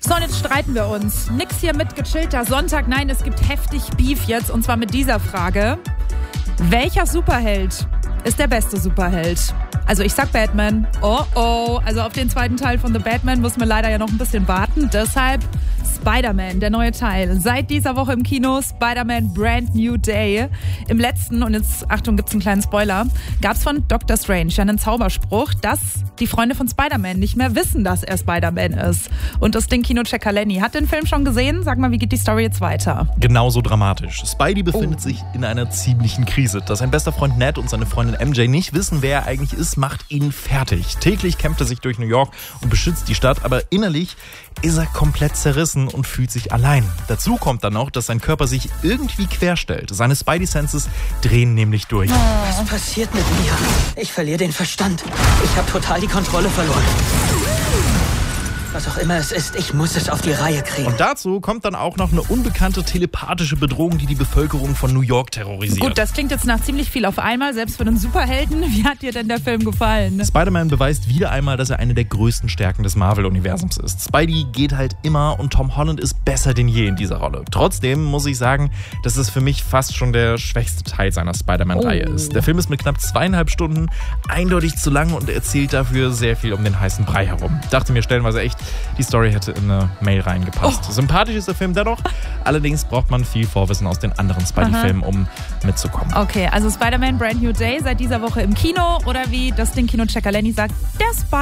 So, und jetzt streiten wir uns. Nix hier mit gechillter Sonntag. Nein, es gibt heftig Beef jetzt. Und zwar mit dieser Frage. Welcher Superheld ist der beste Superheld? Also ich sag Batman. Oh. Also auf den zweiten Teil von The Batman müssen wir leider ja noch ein bisschen warten. Deshalb Spider-Man, der neue Teil. Seit dieser Woche im Kino Spider-Man Brand New Day. Im letzten, und jetzt Achtung, gibt's einen kleinen Spoiler, gab's von Dr. Strange einen Zauberspruch, dass die Freunde von Spider-Man nicht mehr wissen, dass er Spider-Man ist. Und das Ding Kinochecker Lenny hat den Film schon gesehen. Sag mal, wie geht die Story jetzt weiter? Genauso dramatisch. Spidey befindet sich in einer ziemlichen Krise. Dass sein bester Freund Ned und seine Freundin MJ nicht wissen, wer er eigentlich ist, macht ihn fertig. Täglich kämpft er sich durch New York und beschützt die Stadt, aber innerlich ist er komplett zerrissen und fühlt sich allein. Dazu kommt dann noch, dass sein Körper sich irgendwie querstellt. Seine Spidey-Senses drehen nämlich durch. Was passiert mit mir? Ich verliere den Verstand. Ich habe total die Kontrolle verloren. Was auch immer es ist, ich muss es auf die Reihe kriegen. Und dazu kommt dann auch noch eine unbekannte telepathische Bedrohung, die die Bevölkerung von New York terrorisiert. Gut, das klingt jetzt nach ziemlich viel auf einmal, selbst für einen Superhelden. Wie hat dir denn der Film gefallen? Spider-Man beweist wieder einmal, dass er eine der größten Stärken des Marvel-Universums ist. Spidey geht halt immer und Tom Holland ist besser denn je in dieser Rolle. Trotzdem muss ich sagen, dass es für mich fast schon der schwächste Teil seiner Spider-Man-Reihe ist. Der Film ist mit knapp 2,5 Stunden eindeutig zu lang und erzählt dafür sehr viel um den heißen Brei herum. Ich dachte mir stellenweise echt, die Story hätte in eine Mail reingepasst. Sympathisch ist der Film dennoch, allerdings braucht man viel Vorwissen aus den anderen Spidey-Filmen, um mitzukommen. Okay, also Spider-Man Brand New Day seit dieser Woche im Kino oder wie das Ding Kinochecker Lenny sagt, der Spidey.